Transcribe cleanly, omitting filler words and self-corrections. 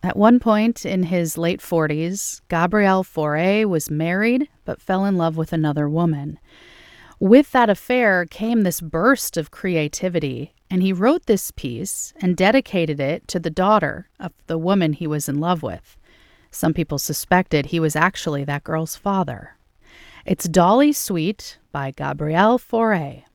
At one point in his late 40s, Gabriel Fauré was married but fell in love with another woman. With that affair came this burst of creativity, and he wrote this piece and dedicated it to the daughter of the woman he was in love with. Some people suspected he was actually that girl's father. It's Dolly Sweet by Gabriel Fauré.